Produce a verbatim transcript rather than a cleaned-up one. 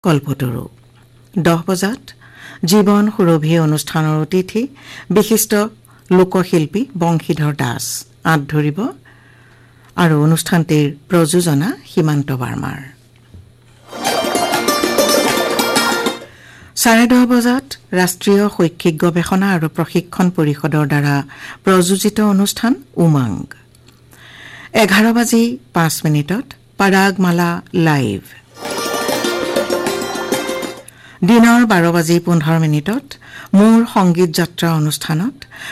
কল্পতৰু। দহ বজাত জীৱন সুৰভি অনুষ্ঠানৰ অতিথি বিশিষ্ট লোকশিল্পী বংশীধৰ দাস আঁত ধৰিব আৰু অনুষ্ঠানটিৰ প্ৰযোজনা সীমান্ত বাৰ্মাৰ। চাৰে দহ বজাত ৰাষ্ট্ৰীয় শৈক্ষিক গৱেষণা আৰু প্ৰশিক্ষণ পৰিষদৰ দ্বাৰা প্ৰযোজিত অনুষ্ঠান উমাংগ। এঘাৰ বাজি পাঁচ মিনিটত পৰাগমালা লাইভ। দিনৰ বাৰ বাজি পোন্ধৰ মিনিটত মোৰ সংগীত যাত্ৰা অনুষ্ঠানত